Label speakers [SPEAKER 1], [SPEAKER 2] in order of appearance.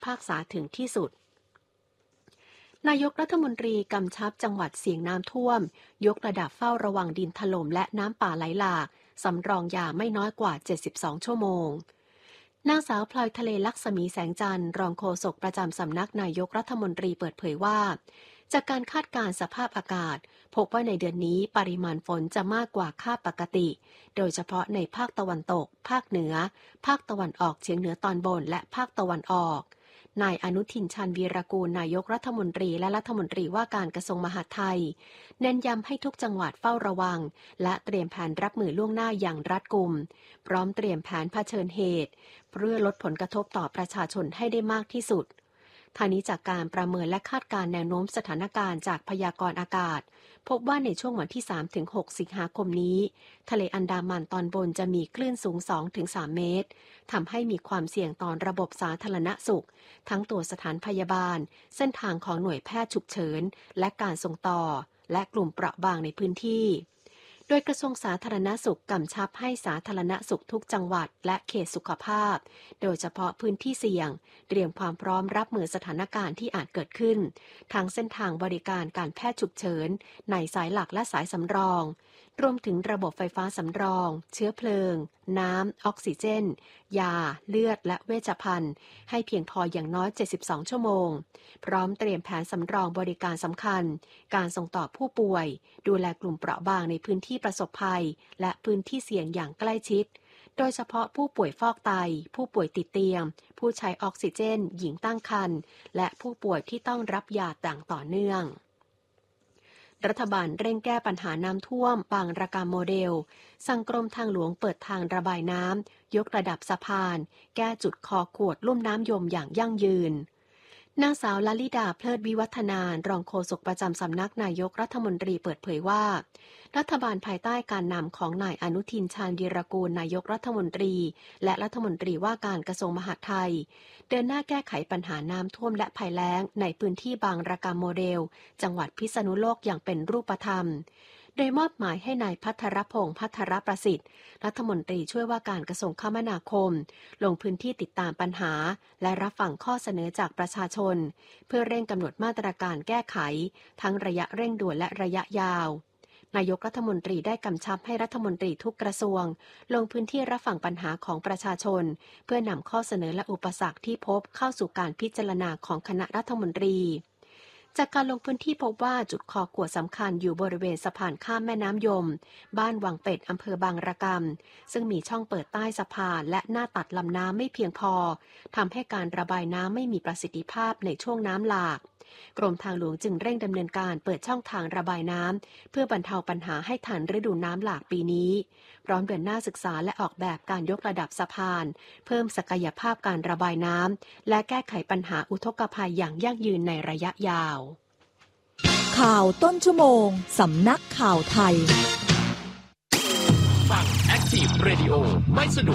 [SPEAKER 1] ภาคษาถึงที่สุดนายกรัฐมนตรีกำชับจังหวัดเสี่ยงน้ำท่วมยกระดับเฝ้าระวังดินถล่มและน้ำป่าไหลหลากสำรองยาไม่น้อยกว่า72ชั่วโมงนางสาวพลอยทะเลลักษมีแสงจันทร์รองโฆษกประจำสำนักนายกรัฐมนตรีเปิดเผยว่าจากการคาดการณ์สภาพอากาศพบว่าในเดือนนี้ปริมาณฝนจะมากกว่าค่าปกติโดยเฉพาะในภาคตะวันตกภาคเหนือภาคตะวันออกเฉียงเหนือตอนบนและภาคตะวันออกนายอนุทินชาญวีรกูลนายกรัฐมนตรีและรัฐมนตรีว่าการกระทรวงมหาดไทยเน้นย้ำให้ทุกจังหวัดเฝ้าระวังและเตรียมแผนรับมือล่วงหน้าอย่างรัดกุมพร้อมเตรียมแผนเผชิญเหตุเพื่อลดผลกระทบต่อประชาชนให้ได้มากที่สุดทางนี้จากการประเมินและคาดการณ์แนวโน้มสถานการณ์จากพยากรณ์อากาศพบว่าในช่วงวันที่ 3-6 สิงหาคมนี้ทะเลอันดามันตอนบนจะมีคลื่นสูง 2-3 เมตรทำให้มีความเสี่ยงต่อระบบสาธารณสุขทั้งตัวสถานพยาบาลเส้นทางของหน่วยแพทย์ฉุกเฉินและการส่งต่อและกลุ่มเปราะบางในพื้นที่โดยกระทรวงสาธารณสุขกำชับให้สาธารณสุขทุกจังหวัดและเขตสุขภาพโดยเฉพาะพื้นที่เสี่ยงเตรียมความพร้อมรับมือสถานการณ์ที่อาจเกิดขึ้นทั้งเส้นทางบริการการแพทย์ฉุกเฉินในสายหลักและสายสำรองรวมถึงระบบไฟฟ้าสำรองเชื้อเพลิงน้ำออกซิเจนยาเลือดและเวชภัณฑ์ให้เพียงพออย่างน้อย72ชั่วโมงพร้อมเตรียมแผนสำรองบริการสำคัญการส่งต่อผู้ป่วยดูแลกลุ่มเปราะบางในพื้นที่ประสบภัยและพื้นที่เสี่ยงอย่างใกล้ชิดโดยเฉพาะผู้ป่วยฟอกไตผู้ป่วยติดเตียงผู้ใช้ออกซิเจนหญิงตั้งครรภ์และผู้ป่วยที่ต้องรับยาอย่างต่อเนื่องรัฐบาลเร่งแก้ปัญหาน้ำท่วมบางระกำโมเดลสั่งกรมทางหลวงเปิดทางระบายน้ำยกระดับสะพานแก้จุดคอขวดลุ่มน้ำยมอย่างยั่งยืนนางสาวลลิดาเพลิดวิวัฒนารองโฆษกประจำสำนักนายกรัฐมนตรีเปิดเผยว่ารัฐบาลภายใต้การนำของนายอนุทินชาญวีรกูลนายกรัฐมนตรีและรัฐมนตรีว่าการกระทรวงมหาดไทยเดินหน้าแก้ไขปัญหาน้ำท่วมและภัยแล้งในพื้นที่บางระกำโมเดลจังหวัดพิษณุโลกอย่างเป็นรูปธรรมโดยมอบหมายให้นายภัทรพงษ์ภัทรประสิทธิ์รัฐมนตรีช่วยว่าการกระทรวงคมนาคมลงพื้นที่ติดตามปัญหาและรับฟังข้อเสนอจากประชาชนเพื่อเร่งกำหนดมาตรการแก้ไขทั้งระยะเร่งด่วนและระยะยาวนายกรัฐมนตรีได้กำชับให้รัฐมนตรีทุกกระทรวงลงพื้นที่รับฟังปัญหาของประชาชนเพื่อนำข้อเสนอและอุปสรรคที่พบเข้าสู่การพิจารณาของคณะรัฐมนตรีจากการลงพื้นที่พบว่าจุดคอขวดสำคัญอยู่บริเวณสะพานข้ามแม่น้ำยมบ้านวังเป็ดอำเภอบางระกำซึ่งมีช่องเปิดใต้สะพานและหน้าตัดลำน้ำไม่เพียงพอทำให้การระบายน้ำไม่มีประสิทธิภาพในช่วงน้ำหลากกรมทางหลวงจึงเร่งดำเนินการเปิดช่องทางระบายน้ำเพื่อบรรเทาปัญหาให้ทันฤดูน้ำหลากปีนี้พร้อมเดินหน้าศึกษาและออกแบบการยกระดับสะพานเพิ่มศักยภาพการระบายน้ำและแก้ไขปัญหาอุทกภัยอย่างยั่งยืนในระยะยาว
[SPEAKER 2] ข่าวต้นชั่วโมงสำนักข่าวไทย
[SPEAKER 3] ฟัง Active Radio ไม่สนุก